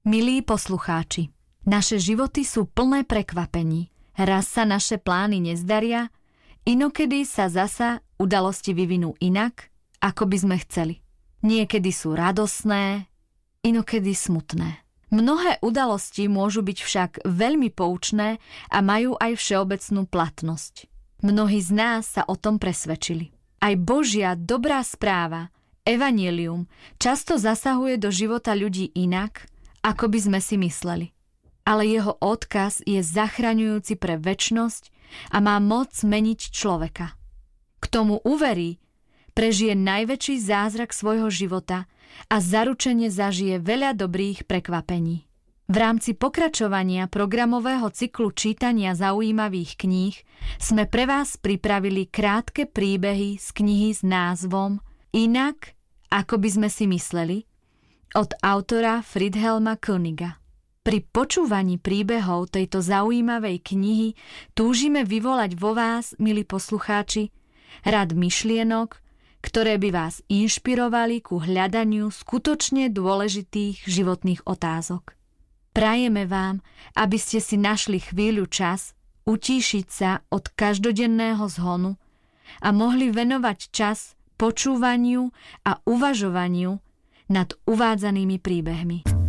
Milí poslucháči, naše životy sú plné prekvapení. Raz sa naše plány nezdaria, inokedy sa zasa udalosti vyvinú inak, ako by sme chceli. Niekedy sú radosné, inokedy smutné. Mnohé udalosti môžu byť však veľmi poučné a majú aj všeobecnú platnosť. Mnohí z nás sa o tom presvedčili. Aj Božia dobrá správa, evanjelium, často zasahuje do života ľudí inak, ako by sme si mysleli. Ale jeho odkaz je zachraňujúci pre večnosť a má moc meniť človeka. K tomu uverí, prežije najväčší zázrak svojho života a zaručene zažije veľa dobrých prekvapení. V rámci pokračovania programového cyklu čítania zaujímavých kníh sme pre vás pripravili krátke príbehy z knihy s názvom Inak, ako by sme si mysleli, od autora Friedhelma Königa. Pri počúvaní príbehov tejto zaujímavej knihy túžime vyvolať vo vás, milí poslucháči, rad myšlienok, ktoré by vás inšpirovali ku hľadaniu skutočne dôležitých životných otázok. Prajeme vám, aby ste si našli chvíľu čas utíšiť sa od každodenného zhonu a mohli venovať čas počúvaniu a uvažovaniu nad uvádzanými príbehmi.